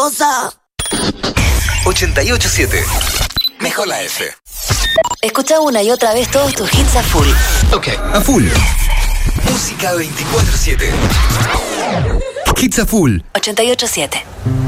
cosa. 88.7. Mejor la F. Escucha una y otra vez todos tus hits a full. Ok, a full. Música 24/7. Hits a full. 88.7.